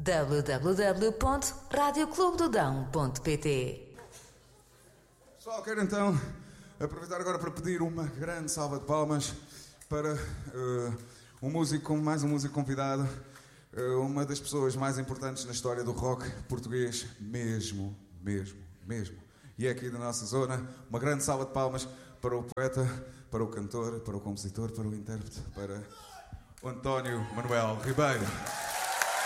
www.radioclubedodão.pt. Pessoal, quero então aproveitar agora para pedir uma grande salva de palmas para mais um músico convidado, uma das pessoas mais importantes na história do rock português, mesmo. E é aqui da nossa zona. Uma grande salva de palmas para o poeta, para o cantor, para o compositor, para o intérprete, para o António Manuel Ribeiro.